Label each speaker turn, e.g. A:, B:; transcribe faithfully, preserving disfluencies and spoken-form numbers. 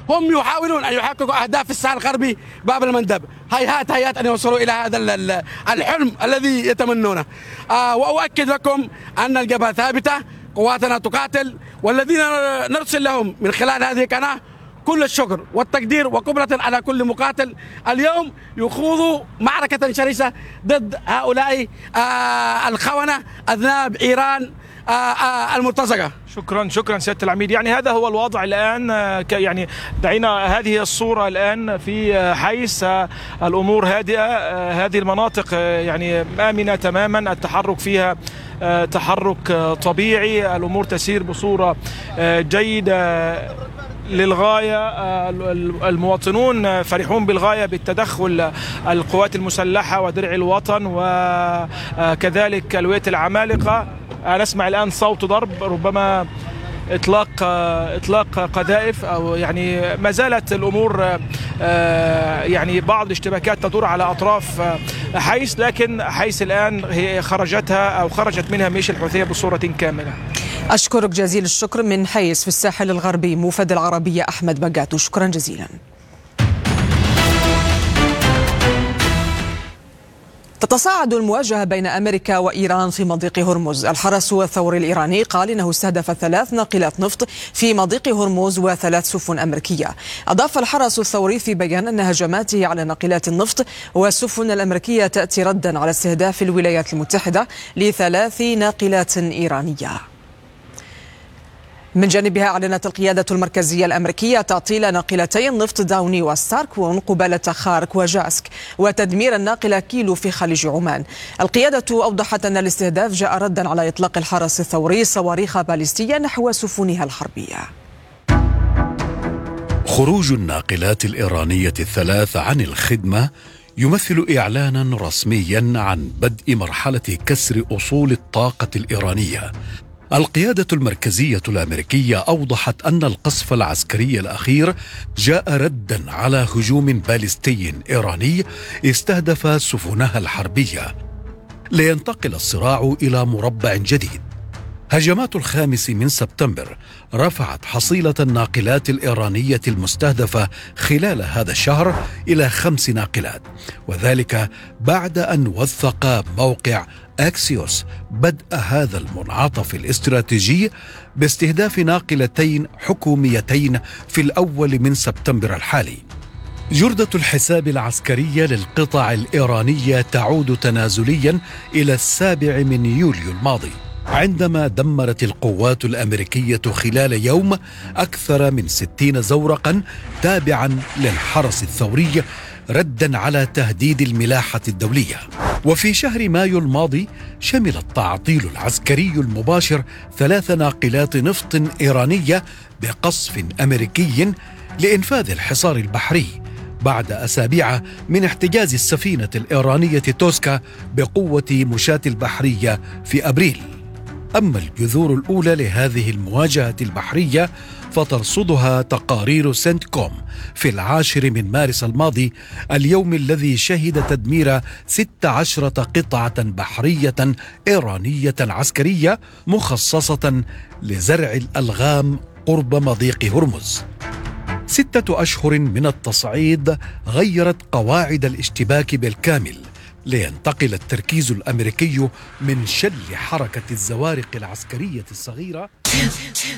A: هم يحاولون أن يحققوا أهداف الساحل الغربي باب المندب، هيهات هيهات أن يوصلوا إلى هذا الحلم الذي يتمنونه. آه وأؤكد لكم أن الجبهة ثابتة، قواتنا تقاتل، والذين نرسل لهم من خلال هذه القناة كل الشكر والتقدير وقبلة على كل مقاتل اليوم يخوضوا معركة شرسة ضد هؤلاء آه الخونة أذناب إيران آه آه المرتزقة.
B: شكرا شكرا سيادة العميد. يعني هذا هو الوضع الآن، يعني دعينا هذه الصورة الآن في حيث الأمور هادئة، هذه المناطق يعني آمنة تماما، التحرك فيها تحرك طبيعي، الأمور تسير بصورة جيدة للغاية. المواطنون فرحون بالغاية بالتدخل القوات المسلحة ودرع الوطن وكذلك الوية العمالقة. نسمع الآن صوت ضرب، ربما إطلاق إطلاق قذائف، أو يعني ما زالت الأمور يعني بعض الاشتباكات تدور على أطراف حيث، لكن حيث الآن هي خرجتها أو خرجت منها ميليشيا الحوثية بصورة كاملة.
C: أشكرك جزيل الشكر من حيث في الساحل الغربي موفد العربية أحمد بقاتو، شكرا جزيلا. تتصاعد المواجهة بين أمريكا وإيران في مضيق هرمز. الحرس الثوري الإيراني قال إنه استهدف ثلاث ناقلات نفط في مضيق هرمز وثلاث سفن أمريكية. أضاف الحرس الثوري في بيان أن هجماته على ناقلات النفط والسفن الأمريكية تأتي ردا على استهداف الولايات المتحدة لثلاث ناقلات إيرانية. من جانبها أعلنت القيادة المركزية الأمريكية تعطيل ناقلتي النفط داوني وستاركون قبالة خارك وجاسك وتدمير الناقلة كيلو في خليج عمان. القيادة أوضحت أن الاستهداف جاء ردا على إطلاق الحرس الثوري صواريخ باليستية نحو سفنها الحربية.
D: خروج الناقلات الإيرانية الثلاث عن الخدمة يمثل إعلانا رسميا عن بدء مرحلة كسر أصول الطاقة الإيرانية. القيادة المركزية الأمريكية أوضحت أن القصف العسكري الأخير جاء ردا على هجوم باليستي إيراني استهدف سفنها الحربية، لينتقل الصراع إلى مربع جديد. هجمات الخامس من سبتمبر رفعت حصيلة الناقلات الإيرانية المستهدفة خلال هذا الشهر إلى خمس ناقلات، وذلك بعد أن وثق موقع أكسيوس بدء هذا المنعطف الاستراتيجي باستهداف ناقلتين حكوميتين في الأول من سبتمبر الحالي. جردة الحساب العسكرية للقطع الإيرانية تعود تنازليا إلى السابع من يوليو الماضي، عندما دمرت القوات الأمريكية خلال يوم أكثر من ستين زورقا تابعا للحرس الثوري ردا على تهديد الملاحة الدولية. وفي شهر مايو الماضي شمل التعطيل العسكري المباشر ثلاث ناقلات نفط إيرانية بقصف أمريكي لإنفاذ الحصار البحري بعد أسابيع من احتجاز السفينة الإيرانية توسكا بقوة مشاة البحرية في أبريل. أما الجذور الأولى لهذه المواجهة البحرية فترصدها تقارير سنت كوم في العاشر من مارس الماضي، اليوم الذي شهد تدمير ست عشرة قطعة بحرية إيرانية عسكرية مخصصة لزرع الألغام قرب مضيق هرمز. ستة أشهر من التصعيد غيرت قواعد الاشتباك بالكامل، لينتقل التركيز الأمريكي من شل حركة الزوارق العسكرية الصغيرة